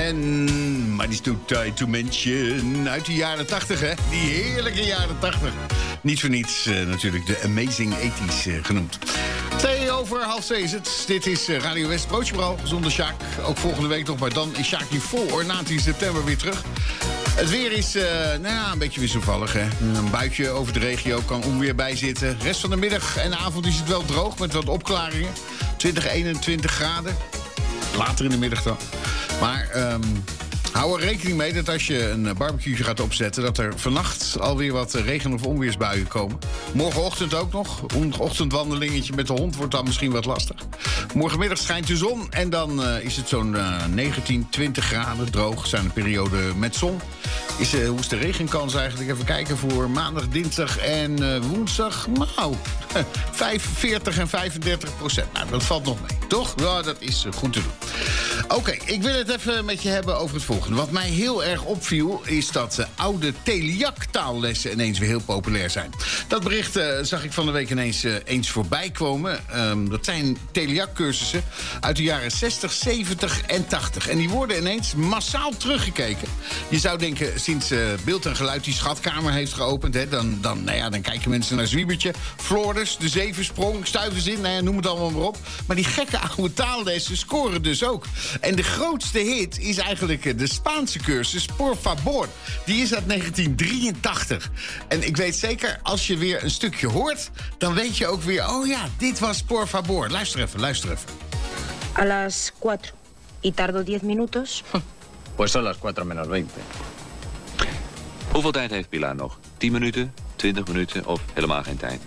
en Money's Too Tight to Mention uit de jaren 80, hè? Die heerlijke jaren 80. Niet voor niets natuurlijk de Amazing 80's genoemd. 2:30 is het. Dit is Radio West Broodjebrouw zonder Sjaak. Ook volgende week nog, maar dan is Sjaak hier vol ornaat in september weer terug. Het weer is een beetje wisselvallig, hè. Een buitje over de regio kan onweer bij zitten. De rest van de middag en de avond is het wel droog met wat opklaringen. 20, 21 graden. Later in de middag dan. Maar hou er rekening mee dat als je een barbecue gaat opzetten, dat er vannacht alweer wat regen- of onweersbuien komen. Morgenochtend ook nog. Een ochtendwandelingetje met de hond wordt dan misschien wat lastig. Morgenmiddag schijnt de zon en dan is het zo'n 19, 20 graden droog. Zijn een periode met zon. Hoe is de regenkans eigenlijk? Even kijken voor maandag, dinsdag en woensdag. Nou, 45 en 35%. Nou, dat valt nog mee, toch? Ja, dat is goed te doen. Oké, ik wil het even met je hebben over het volgende. Wat mij heel erg opviel is dat oude Teliac-taallessen ineens weer heel populair zijn. Dat bericht zag ik van de week eens voorbij komen. Dat zijn Teliac-cursussen uit de jaren 60, 70 en 80. En die worden ineens massaal teruggekeken. Je zou denken, sinds Beeld en Geluid die schatkamer heeft geopend, hè, dan kijken mensen naar Zwiebertje, Floris, de Zevensprong, Stuivenzin, noem het allemaal maar op. Maar die gekke oude taallessen scoren dus ook. En de grootste hit is eigenlijk de Spaanse cursus Por Favor. Die is uit 1983. En ik weet zeker, als je weer een stukje hoort, dan weet je ook weer, oh ja, dit was Por Favor. Luister even. A las 4. Y tardo 10 minutos. Pues son las 4 menos 20. Hoeveel tijd heeft Pilar nog? 10 minuten, 20 minuten of helemaal geen tijd?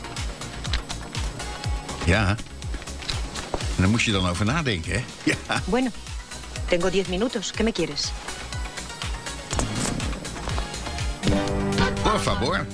Ja. En daar moest je dan over nadenken, hè? Ja. Bueno, tengo 10 minutos. ¿Qué me quieres? Por favor.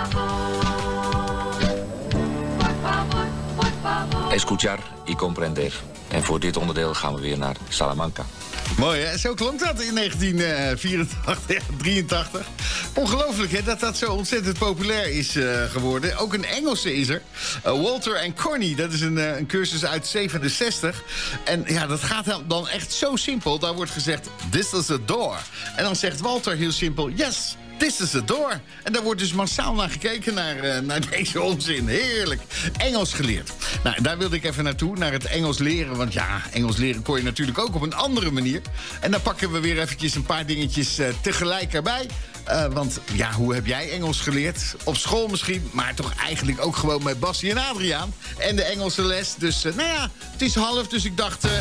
Escuchar y comprender. En voor dit onderdeel gaan we weer naar Salamanca. Mooi, hè? Zo klonk dat in 1984, 83. Ongelooflijk, hè, dat zo ontzettend populair is geworden. Ook een Engelse is er. Walter en Corny, dat is een cursus uit 67. En ja, dat gaat dan echt zo simpel. Daar wordt gezegd, this is a door. En dan zegt Walter heel simpel, yes, this is a door. En daar wordt dus massaal naar gekeken, naar deze onzin. Heerlijk. Engels geleerd. Nou, daar wilde ik even naartoe, naar het Engels leren. Want ja, Engels leren kon je natuurlijk ook op een andere manier. En dan pakken we weer eventjes een paar dingetjes tegelijk erbij. Want ja, hoe heb jij Engels geleerd? Op school misschien, maar toch eigenlijk ook gewoon met Bassie en Adriaan. En de Engelse les. Dus het is half, dus ik dacht...